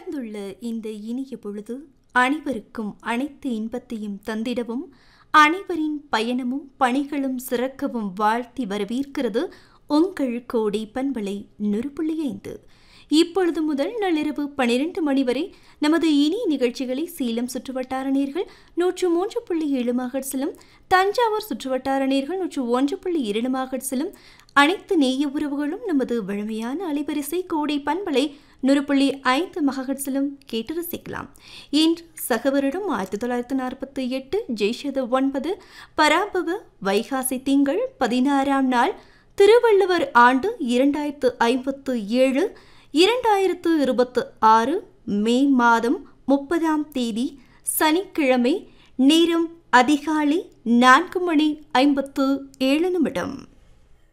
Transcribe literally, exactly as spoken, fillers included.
மலர்ந்துள்ள இந்த இனிய பொழுது அனைவருக்கும் அனைத்து இன்பத்தையும் தந்திடவும் அனைவரின் பயணமும் பணிகளும் சிறக்கவும் வாழ்த்தி வரவேற்கிறது உங்கள் கோடி பண்பலை நூறு புள்ளி ஐந்து. இப்பொழுது முதல் நள்ளிரவு பனிரெண்டு மணி வரை நமது இனிய நிகழ்ச்சிகளை சேலம் சுற்றுவட்டார நேர்கள் நூற்று மூன்று புள்ளி ஏழு மகட்சிலும், தஞ்சாவூர் சுற்றுவட்டார நேர்கள் நூற்று ஒன்று புள்ளி இரண்டு மகட்சிலும், அனைத்து நேய உறவுகளும் நமது வழமையான அலைவரிசை கோடை பண்பலை நூறு புள்ளி ஐந்து மகட்சிலும் கேட்டு ரசிக்கலாம். இன்று சகவரிடம் ஆயிரத்தி தொள்ளாயிரத்தி நாற்பத்தி எட்டு ஜெய்ஷத ஒன்பது பராபவ வைகாசி திங்கள் பதினாறாம் நாள், திருவள்ளுவர் ஆண்டு இரண்டாயிரத்து ஐம்பத்து ஏழு இரண்டாயிரத்து இருபத்து ஆறு மே மாதம் முப்பதாம் தேதி சனிக்கிழமை. நேரம் அதிகாலை நான்கு மணி ஐம்பத்து ஏழு நிமிடம்.